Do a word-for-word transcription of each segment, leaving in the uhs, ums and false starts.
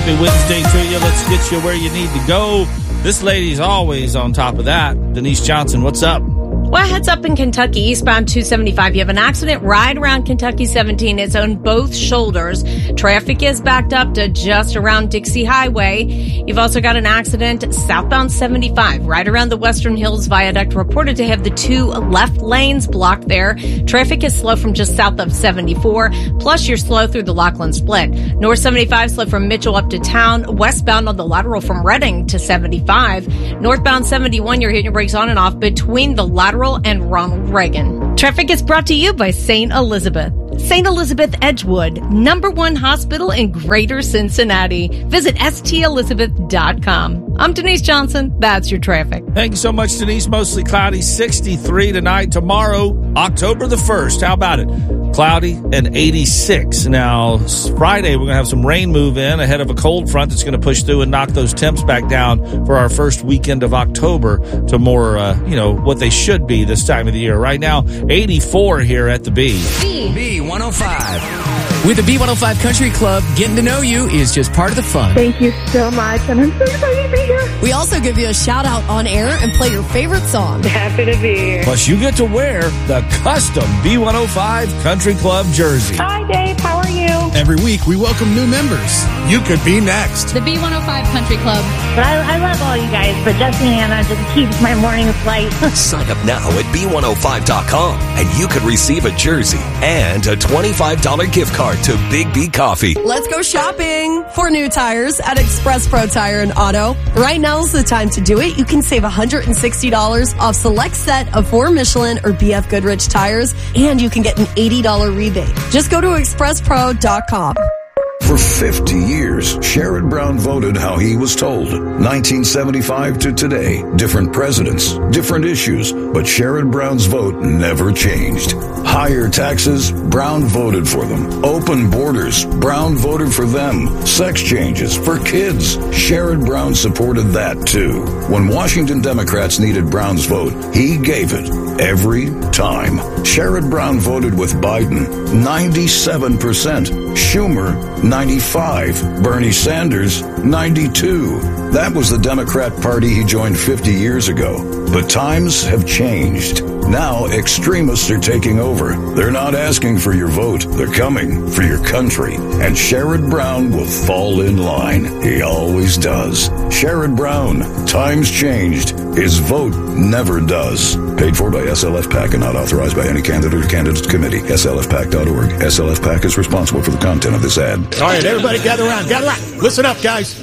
Happy Wednesday to you. Let's get you where you need to go. This lady's always on top of that. Denise Johnson, what's up? Well, heads up in Kentucky, eastbound two seventy-five. You have an accident right around Kentucky seventeen. It's on both shoulders. Traffic is backed up to just around Dixie Highway. You've also got an accident southbound seventy-five right around the Western Hills Viaduct, reported to have the two left lanes blocked there. Traffic is slow from just south of seventy-four. Plus, you're slow through the Lockland Split. North seventy-five slow from Mitchell up to town. Westbound on the lateral from Reading to seventy-five. Northbound seventy-one, you're hitting your brakes on and off between the lateral and Ronald Reagan. Traffic is brought to you by Saint Elizabeth. Saint Elizabeth Edgewood, number one hospital in Greater Cincinnati. Visit S T Elizabeth dot com. I'm Denise Johnson. That's your traffic. Thank you so much, Denise. Mostly cloudy, sixty-three tonight. Tomorrow, October the first. How about it? Cloudy and eighty-six. Now, Friday, we're going to have some rain move in ahead of a cold front that's going to push through and knock those temps back down for our first weekend of October to more, uh, you know, what they should be this time of the year. Right now, eighty-four here at the B. B. B one oh five. With the B one oh five Country Club, getting to know you is just part of the fun. Thank you so much, and I'm so excited to be here. We also give you a shout out on air and play your favorite song. Happy to be here. Plus, you get to wear the custom B one oh five Country Club jersey. Hi, Dave. How are you? Every week, we welcome new members. You could be next. The B one oh five Country Club. But I, I love all you guys, but Jesse and Anna just keeps my mornings light. Sign up now at B one oh five dot com, and you could receive a jersey and a twenty-five dollars gift card to Big B Coffee. Let's go shopping for new tires at Express Pro Tire and Auto. Right now's the time to do it. You can save one hundred sixty dollars off select set of four Michelin or B F Goodrich tires, and you can get an eighty dollars rebate. Just go to express pro dot com. For fifty years, Sherrod Brown voted how he was told. nineteen seventy-five to today, different presidents, different issues, but Sherrod Brown's vote never changed. Higher taxes, Brown voted for them. Open borders, Brown voted for them. Sex changes for kids, Sherrod Brown supported that too. When Washington Democrats needed Brown's vote, he gave it every time. Sherrod Brown voted with Biden, ninety-seven percent. Schumer, ninety-five. Bernie Sanders, ninety-two. That was the Democrat Party he joined fifty years ago. But times have changed. Now extremists are taking over. They're not asking for your vote. They're coming for your country. And Sherrod Brown will fall in line. He always does. Sherrod Brown, times changed. His vote never does. Paid for by S L F PAC and not authorized by any candidate or candidates committee. S L F PAC dot org. S L F PAC is responsible for the content of this ad. All right, everybody gather around. Gather around. Listen up, guys.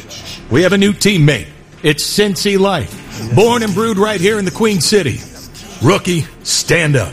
We have a new teammate. It's Cincy Light. Born and brewed right here in the Queen City. Rookie, stand up.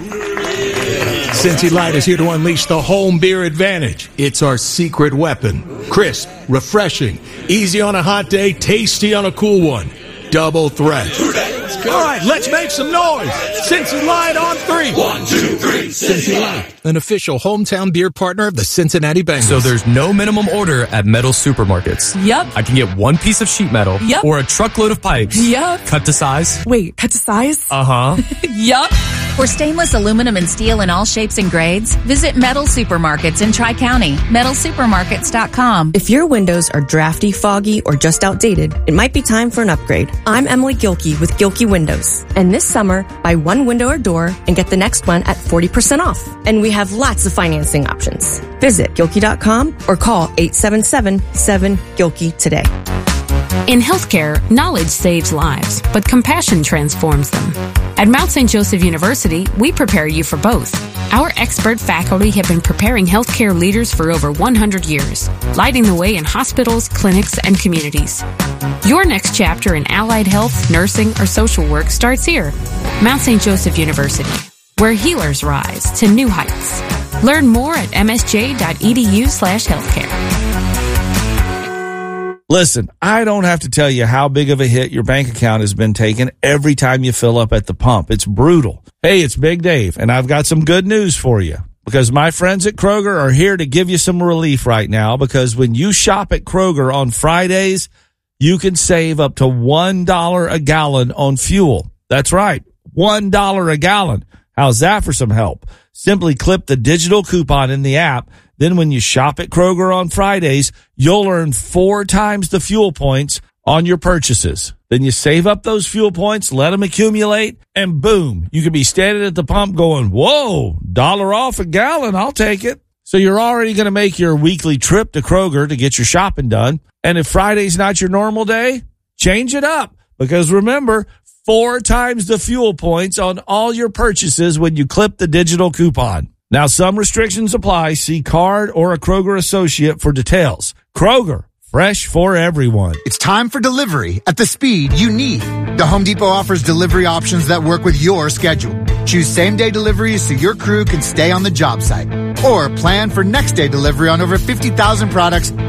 Cincy Light is here to unleash the home beer advantage. It's our secret weapon. Crisp, refreshing, easy on a hot day, tasty on a cool one. Double threat. All right, let's make some noise. Cincy Light on three. One, two, three. Cincy Light. An official hometown beer partner of the Cincinnati Bengals. So there's no minimum order at metal supermarkets. Yep. I can get one piece of sheet metal. Yep. Or a truckload of pipes. Yep. Cut to size. Wait, cut to size? Uh-huh. Yup. For stainless aluminum and steel in all shapes and grades, visit Metal Supermarkets in Tri-County. metal supermarkets dot com. If your windows are drafty, foggy, or just outdated, it might be time for an upgrade. I'm Emily Gilkey with Gilkey Windows. And this summer, buy one window or door and get the next one at forty percent off. And we have lots of financing options. Visit Gilkey dot com or call eight seven seven, seven, Gilkey today. In healthcare, knowledge saves lives, but compassion transforms them. At Mount Saint Joseph University, we prepare you for both. Our expert faculty have been preparing healthcare leaders for over one hundred years, lighting the way in hospitals, clinics, and communities. Your next chapter in allied health, nursing, or social work starts here. Mount Saint Joseph University, where healers rise to new heights. Learn more at m s j dot e d u slash healthcare. Listen, I don't have to tell you how big of a hit your bank account has been taking every time you fill up at the pump. It's brutal. Hey, it's Big Dave, and I've got some good news for you. Because my friends at Kroger are here to give you some relief right now. Because when you shop at Kroger on Fridays, you can save up to one dollar a gallon on fuel. That's right, one dollar a gallon. How's that for some help? Simply clip the digital coupon in the app. Then when you shop at Kroger on Fridays, you'll earn four times the fuel points on your purchases. Then you save up those fuel points, let them accumulate, and boom, you could be standing at the pump going, whoa, dollar off a gallon, I'll take it. So you're already going to make your weekly trip to Kroger to get your shopping done. And if Friday's not your normal day, change it up. Because remember, four times the fuel points on all your purchases when you clip the digital coupon. Now, some restrictions apply. See card or a Kroger associate for details. Kroger, fresh for everyone. It's time for delivery at the speed you need. The Home Depot offers delivery options that work with your schedule. Choose same-day deliveries so your crew can stay on the job site. Or plan for next-day delivery on over fifty thousand products